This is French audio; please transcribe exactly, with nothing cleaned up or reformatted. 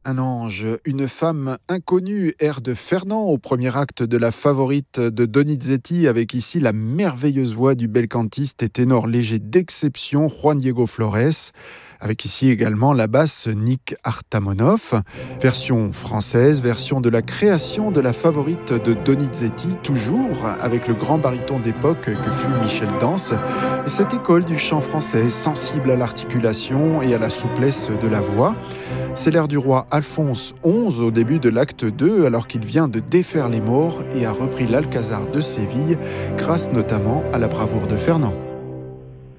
Un ange, une femme inconnue, air de Fernand au premier acte de La Favorite de Donizetti, avec ici la merveilleuse voix du bel cantiste et ténor léger d'exception Juan Diego Flores, avec ici également la basse Nick Artamonov. Version française, version de la création de La Favorite de Donizetti, toujours avec le grand baryton d'époque que fut Michel Dance, et cette école du chant français sensible à l'articulation et à la souplesse de la voix. C'est l'air du roi Alphonse onze au début de l'acte deux, alors qu'il vient de défaire les morts et a repris l'Alcazar de Séville, grâce notamment à la bravoure de Fernand.